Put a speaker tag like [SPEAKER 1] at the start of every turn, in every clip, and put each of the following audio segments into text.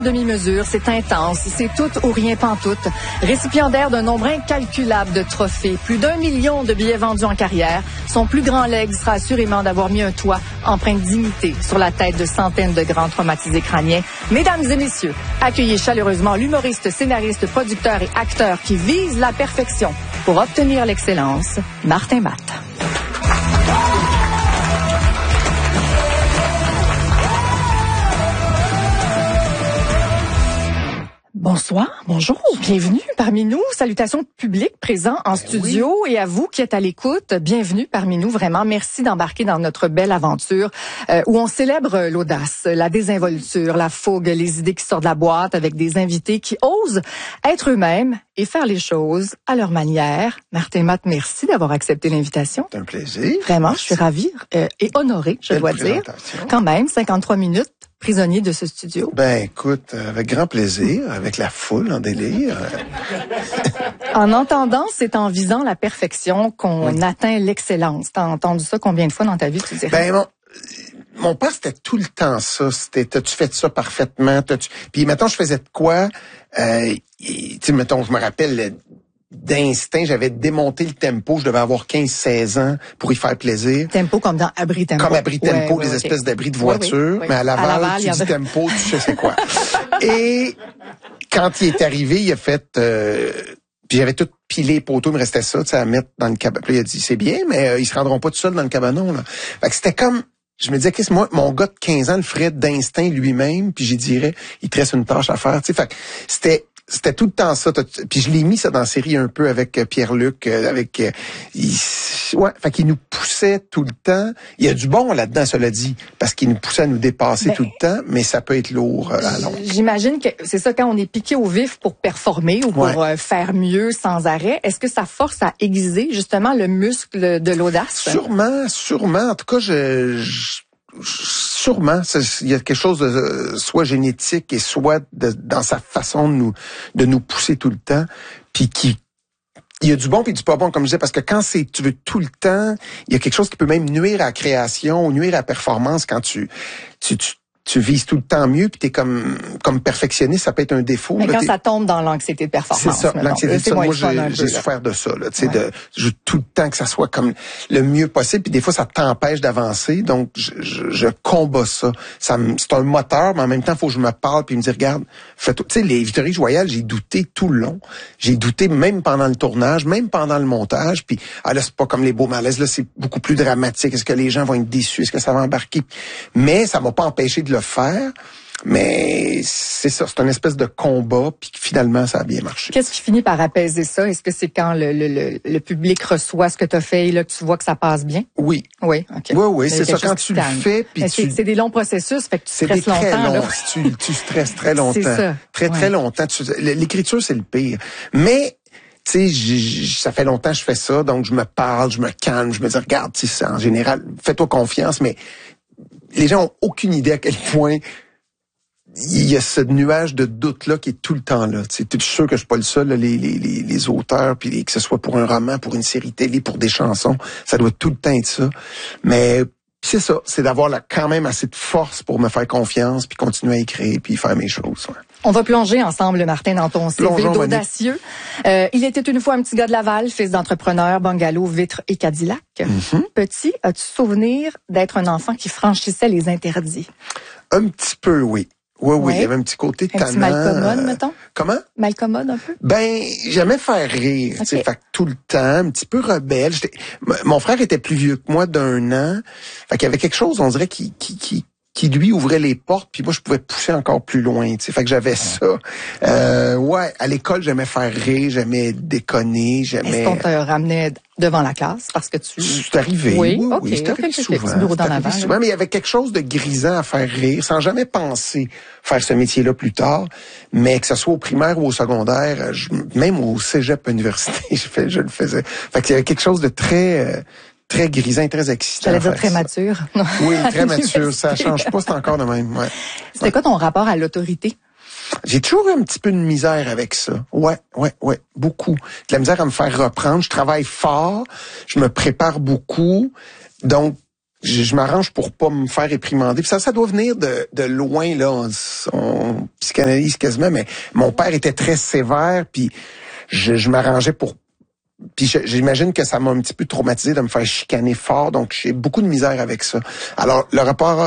[SPEAKER 1] Demi-mesure, c'est intense, c'est tout ou rien pantoute. Récipiendaire d'un nombre incalculable de trophées, plus d'1 million de billets vendus en carrière, son plus grand legs sera assurément d'avoir mis un toit empreinte dignité sur la tête de centaines de grands traumatisés crâniens. Mesdames et messieurs, accueillez chaleureusement l'humoriste, scénariste, producteur et acteur qui vise la perfection pour obtenir l'excellence, Martin Matt. Bonsoir, bonjour, bienvenue parmi nous. Salutations publiques présents en studio et à vous qui êtes à l'écoute, bienvenue parmi nous. Vraiment, merci d'embarquer dans notre belle aventure où on célèbre l'audace, la désinvolture, la fougue, les idées qui sortent de la boîte avec des invités qui osent être eux-mêmes et faire les choses à leur manière. Martin Matt, merci d'avoir accepté l'invitation.
[SPEAKER 2] C'est un plaisir.
[SPEAKER 1] Vraiment,
[SPEAKER 2] merci.
[SPEAKER 1] Je suis ravie et honorée, je dois dire. Quand même, 53 minutes. Prisonnier de ce studio?
[SPEAKER 2] Ben, écoute, avec grand plaisir, avec la foule en délire.
[SPEAKER 1] En entendant, c'est en visant la perfection qu'on atteint l'excellence. T'as entendu ça combien de fois dans ta vie, tu dirais?
[SPEAKER 2] Ben, mon père, c'était tout le temps ça. C'était, t'as-tu fait ça parfaitement? Puis, mettons, je faisais de quoi? Tu sais, mettons, je me rappelle, d'instinct, j'avais démonté le tempo. Je devais avoir 15-16 ans pour y faire plaisir.
[SPEAKER 1] Tempo comme dans Abri Tempo.
[SPEAKER 2] Comme Abri Tempo, les espèces d'abris de voiture.
[SPEAKER 1] Oui.
[SPEAKER 2] Mais à Laval, tu dis tempo, tu sais c'est quoi. Et quand il est arrivé, il a fait... puis j'avais tout pilé les poteaux, il me restait ça, tu sais, à mettre dans le cabanon. Puis il a dit, c'est bien, mais ils se rendront pas tout seuls dans le cabanon. Là. Fait que c'était comme... Je me disais, qu'est-ce que moi, mon gars de 15 ans le ferait d'instinct lui-même, puis j'y dirais, il te reste une tâche à faire. Tu sais, fait que c'était tout le temps ça. Puis je l'ai mis ça dans la série un peu avec Pierre-Luc, fait qu'il nous poussait tout le temps. Il y a du bon là-dedans, cela dit, parce qu'il nous poussait à nous dépasser tout le temps, mais ça peut être lourd à long.
[SPEAKER 1] J'imagine que c'est ça quand on est piqué au vif pour performer ou pour faire mieux sans arrêt. Est-ce que ça force à aiguiser justement le muscle de l'audace?
[SPEAKER 2] Sûrement. En tout cas, sûrement, il y a quelque chose de soit génétique et soit dans sa façon de nous pousser tout le temps, puis il y a du bon puis du pas bon, comme je disais, parce que quand tu veux tout le temps, il y a quelque chose qui peut même nuire à la création ou nuire à la performance quand tu vises tout le temps mieux, puis t'es comme perfectionniste, ça peut être un défaut.
[SPEAKER 1] Mais
[SPEAKER 2] là,
[SPEAKER 1] quand ça tombe dans l'anxiété de performance.
[SPEAKER 2] C'est ça, l'anxiété de moi j'ai souffert de ça. Là, je veux tout le temps que ça soit comme le mieux possible, puis des fois ça t'empêche d'avancer, donc je combats ça. C'est un moteur, mais en même temps, il faut que je me parle, puis me dire, regarde, fais-toi. Tu sais, les Victories Royales, j'ai douté tout le long. J'ai douté même pendant le tournage, même pendant le montage, puis là, c'est pas comme les beaux malaises, là, c'est beaucoup plus dramatique. Est-ce que les gens vont être déçus? Est-ce que ça va embarquer? Mais ça m'a pas empêché de le faire, mais c'est ça, c'est une espèce de combat, puis finalement, ça a bien marché.
[SPEAKER 1] Qu'est-ce qui finit par apaiser ça? Est-ce que c'est quand le public reçoit ce que tu as fait et là, que tu vois que ça passe bien?
[SPEAKER 2] Oui.
[SPEAKER 1] Oui, OK.
[SPEAKER 2] Oui, c'est ça, quand tu le fais, puis
[SPEAKER 1] c'est des longs processus, fait que tu stresses longtemps. Là.
[SPEAKER 2] Tu stresses très longtemps. C'est ça. Très longtemps. L'écriture, c'est le pire. Mais... Tu sais, ça fait longtemps que je fais ça, donc je me parle, je me calme, je me dis, regarde, tu sais, en général, fais-toi confiance, mais les gens ont aucune idée à quel point il y a ce nuage de doute-là qui est tout le temps là. Tu sais, je suis sûr que je suis pas le seul, là, les auteurs, puis que ce soit pour un roman, pour une série télé, pour des chansons, ça doit tout le temps être ça. Mais c'est ça, c'est d'avoir quand même assez de force pour me faire confiance, puis continuer à écrire, puis faire mes choses. Ouais.
[SPEAKER 1] On va plonger ensemble, Martin, dans ton CV d'audacieux. Il était une fois un petit gars de Laval, fils d'entrepreneur, bungalow, vitres et Cadillac. Petit, as-tu souvenir d'être un enfant qui franchissait les interdits? Un
[SPEAKER 2] petit peu, oui. Oui, il y avait un petit côté tannant.
[SPEAKER 1] Un petit malcommode, mettons?
[SPEAKER 2] Comment?
[SPEAKER 1] Malcommode, un peu?
[SPEAKER 2] Ben, j'aimais faire rire, tu sais, fait que tout le temps, un petit peu rebelle. Mon frère était plus vieux que moi d'1 an. Fait qu'il y avait quelque chose, on dirait, qui lui ouvrait les portes, puis moi je pouvais pousser encore plus loin, tu sais. Fait que j'avais ça. À l'école, j'aimais faire rire, j'aimais déconner,
[SPEAKER 1] Est-ce qu'on te ramenait devant la classe parce que tu...
[SPEAKER 2] C'est arrivé. Oui, c'est arrivé souvent. Mais il y avait quelque chose de grisant à faire rire, sans jamais penser faire ce métier-là plus tard, mais que ce soit au primaire ou au secondaire, même au cégep université, je le faisais. Fait qu'il y avait quelque chose de très grisant, très excitant.
[SPEAKER 1] J'allais dire très mature.
[SPEAKER 2] Oui, très mature. Ça change pas, c'est encore de même. Ouais.
[SPEAKER 1] C'était quoi ton rapport à l'autorité?
[SPEAKER 2] J'ai toujours eu un petit peu de misère avec ça. Ouais, beaucoup. De la misère à me faire reprendre. Je travaille fort, je me prépare beaucoup. Donc, je m'arrange pour pas me faire réprimander. Puis ça doit venir de loin, là. On psychanalyse quasiment, mais mon père était très sévère, puis je m'arrangeais pour... Puis j'imagine que ça m'a un petit peu traumatisé de me faire chicaner fort, donc j'ai beaucoup de misère avec ça. Alors, le rapport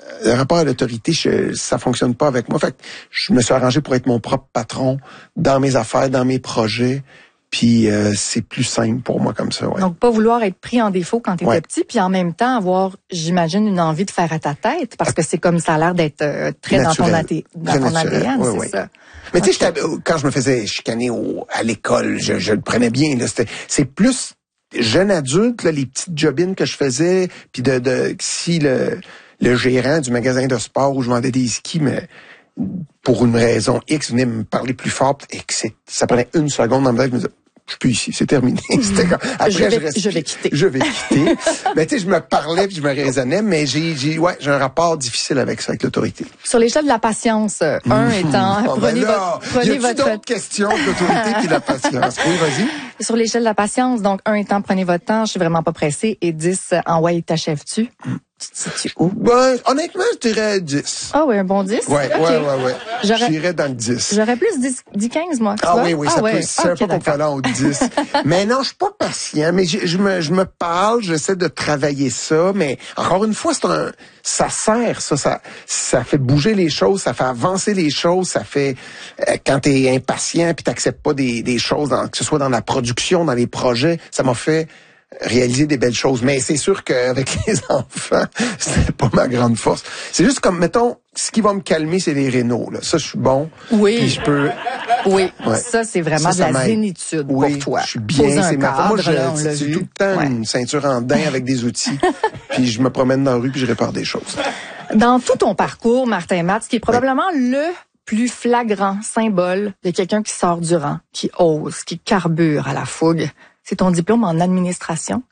[SPEAKER 2] à l'autorité, ça fonctionne pas avec moi. Fait que je me suis arrangé pour être mon propre patron dans mes affaires, dans mes projets. Puis c'est plus simple pour moi comme ça. Ouais.
[SPEAKER 1] Donc, pas vouloir être pris en défaut quand tu étais petit, puis en même temps avoir, j'imagine, une envie de faire à ta tête, parce que c'est comme ça a l'air d'être très naturel. dans ton ADN, c'est ça.
[SPEAKER 2] Mais tu sais, quand je me faisais chicaner à l'école, je le prenais bien. Là, c'est plus jeune adulte, là, les petites jobines que je faisais, puis si le gérant du magasin de sport où je vendais des skis, mais pour une raison X, venait me parler plus fort, et que ça prenait une seconde dans ma tête, je me disais, je suis plus ici, c'est terminé. C'était comme, après,
[SPEAKER 1] je vais quitter.
[SPEAKER 2] Je vais quitter. Mais tu sais, je me parlais puis je me raisonnais, mais j'ai un rapport difficile avec ça, avec l'autorité.
[SPEAKER 1] Sur l'échelle de la patience, un étant, prenez votre
[SPEAKER 2] d'autres questions de l'autorité puis de la patience. Oui, vas-y.
[SPEAKER 1] Sur l'échelle de la patience, donc 1 étant, prenez votre temps, je suis vraiment pas pressée, et 10, en ouais, t'achèves-tu? Tu te situes où?
[SPEAKER 2] Ben, honnêtement, je dirais 10.
[SPEAKER 1] Ah oui, un bon 10?
[SPEAKER 2] Ouais,
[SPEAKER 1] okay.
[SPEAKER 2] ouais. J'irais dans le 10.
[SPEAKER 1] J'aurais plus 10-15, moi.
[SPEAKER 2] Oui, ça peut, c'est un peu comparant au 10. Mais non, je suis pas patient, mais je me parle, j'essaie de travailler ça, mais encore une fois, ça sert, ça fait bouger les choses, ça fait avancer les choses, ça fait, quand t'es impatient puis t'acceptes pas des choses, que ce soit dans la production, dans les projets, ça m'a fait réaliser des belles choses. Mais c'est sûr qu'avec les enfants, c'est pas ma grande force. C'est juste comme, mettons, ce qui va me calmer, c'est les rénaux, là. Ça, je suis bon.
[SPEAKER 1] Oui.
[SPEAKER 2] Puis je peux...
[SPEAKER 1] Oui. Ouais. Ça, c'est vraiment de la zénitude pour toi.
[SPEAKER 2] Je suis bien. C'est ma force. Moi, c'est tout le temps une ceinture en daim avec des outils. Puis je me promène dans la rue puis je répare des choses.
[SPEAKER 1] Dans tout ton parcours, Martin Matt, ce qui est probablement le plus flagrant symbole de quelqu'un qui sort du rang, qui ose, qui carbure à la fougue, c'est ton diplôme en administration.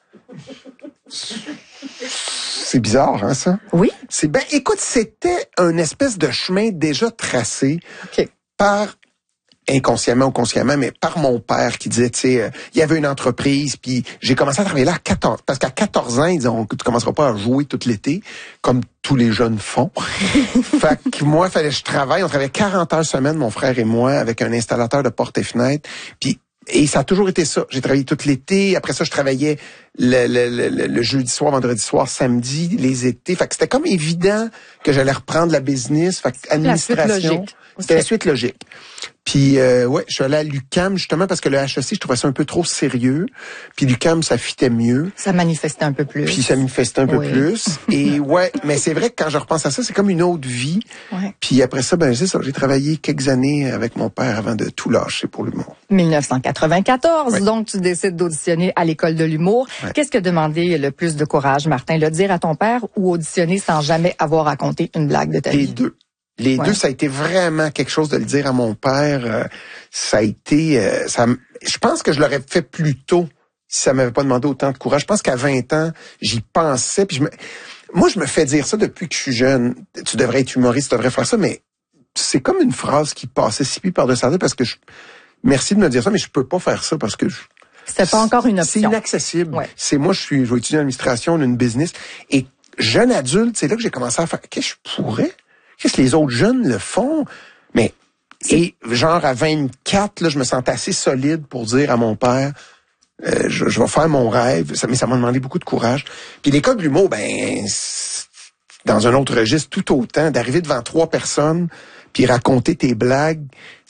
[SPEAKER 2] C'est bizarre, hein, ça?
[SPEAKER 1] Oui.
[SPEAKER 2] Écoute, c'était une espèce de chemin déjà tracé par, inconsciemment ou consciemment, mais par mon père qui disait, tu sais, il y avait une entreprise, puis j'ai commencé à travailler là à 14, parce qu'à 14 ans, ils disaient, tu commenceras pas à jouer tout l'été, comme tous les jeunes font. Fait que moi, fallait que je travaille. On travaillait 40 heures semaine, mon frère et moi, avec un installateur de portes et fenêtres, et ça a toujours été ça. J'ai travaillé tout l'été. Après ça, je travaillais le jeudi soir, vendredi soir, samedi, les étés. Fait que c'était comme évident que j'allais reprendre la business. Fait que administration, c'était la suite logique. Puis je suis allé à l'UQAM justement parce que le HEC, je trouvais ça un peu trop sérieux. Puis l'UQAM, ça fitait mieux.
[SPEAKER 1] Ça manifestait un peu plus.
[SPEAKER 2] Puis ça manifestait un peu plus. Et mais c'est vrai que quand je repense à ça, c'est comme une autre vie. Ouais. Puis après ça, c'est ça. J'ai travaillé quelques années avec mon père avant de tout lâcher pour l'humour.
[SPEAKER 1] 1994, donc tu décides d'auditionner à l'école de l'humour. Ouais. Qu'est-ce que demandait le plus de courage, Martin? Le dire à ton père ou auditionner sans jamais avoir raconté une blague de ta vie?
[SPEAKER 2] Les deux, ça a été vraiment quelque chose de le dire à mon père. Ça a été... je pense que je l'aurais fait plus tôt si ça m'avait pas demandé autant de courage. Je pense qu'à 20 ans, j'y pensais. Puis moi, je me fais dire ça depuis que je suis jeune. Tu devrais être humoriste, tu devrais faire ça. Mais c'est comme une phrase qui passait si puis par-dessus la tête parce que merci de me dire ça, mais je peux pas faire ça parce que...
[SPEAKER 1] C'est pas encore une option.
[SPEAKER 2] C'est inaccessible. Ouais. Je vais étudier en administration, une business. Et jeune adulte, c'est là que j'ai commencé à faire... Qu'est-ce que je pourrais... Qu'est-ce que les autres jeunes le font? Mais, et genre à 24, là, je me sentais assez solide pour dire à mon père, je vais faire mon rêve. Mais ça m'a demandé beaucoup de courage. Puis l'école de l'humour, dans un autre registre, tout autant, d'arriver devant 3 personnes, puis raconter tes blagues,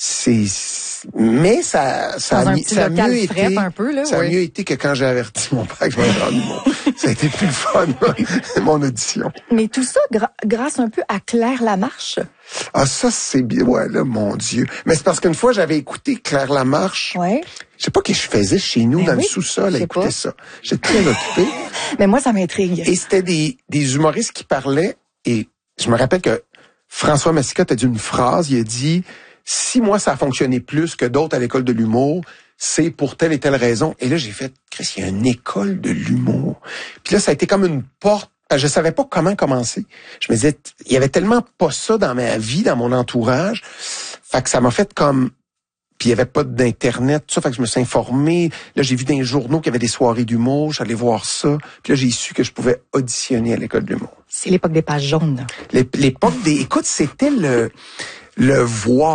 [SPEAKER 2] mais ça a mieux été,
[SPEAKER 1] un peu, là,
[SPEAKER 2] ça a mieux été que quand j'ai averti mon père que je vais faire l'humour. Ça a été plus le fun, mon audition.
[SPEAKER 1] Mais tout ça grâce un peu à Claire Lamarche.
[SPEAKER 2] Ah, ça, c'est bien. Ouais, là, mon Dieu. Mais c'est parce qu'une fois, j'avais écouté Claire Lamarche.
[SPEAKER 1] Ouais.
[SPEAKER 2] Je sais pas ce que je faisais chez nous, dans le sous-sol, à écouter ça. J'étais très occupé.
[SPEAKER 1] Mais moi, ça m'intrigue.
[SPEAKER 2] Et c'était des humoristes qui parlaient, et je me rappelle que François Massicotte a dit une phrase, il a dit, si moi, ça a fonctionné plus que d'autres à l'école de l'humour, c'est pour telle et telle raison. Et là, j'ai fait, Chris, il y a une école de l'humour. Puis là, ça a été comme une porte. Je savais pas comment commencer. Je me disais, il y avait tellement pas ça dans ma vie, dans mon entourage. Fait que ça m'a fait comme Puis il y avait pas d'internet, tout ça, fait que je me suis informé. Là, j'ai vu dans les journaux qu'il y avait des soirées d'humour, j'allais voir ça. Puis là, j'ai su que je pouvais auditionner à l'école de l'humour.
[SPEAKER 1] C'est l'époque des pages jaunes.
[SPEAKER 2] L'époque des... Écoute, c'était le voir